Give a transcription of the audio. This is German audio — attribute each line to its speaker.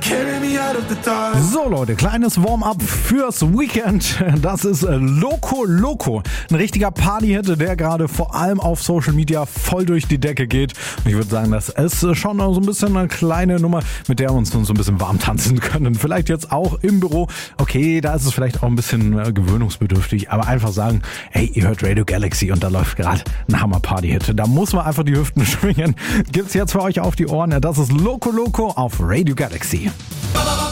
Speaker 1: So Leute, kleines Warm-up fürs Weekend. Das ist Loco Loco. Ein richtiger Partyhit, der gerade vor allem auf Social Media voll durch die Decke geht. Und ich würde sagen, das ist schon so ein bisschen eine kleine Nummer, mit der wir uns so ein bisschen warm tanzen können. Vielleicht jetzt auch im Büro. Okay, da ist es vielleicht auch ein bisschen gewöhnungsbedürftig, aber einfach sagen, hey, ihr hört Radio Galaxy und da läuft gerade ein Hammer-Party-Hit. Da muss man einfach die Hüften schwingen. Gibt's jetzt für euch auf die Ohren. Das ist Loco Loco auf Radio Galaxy.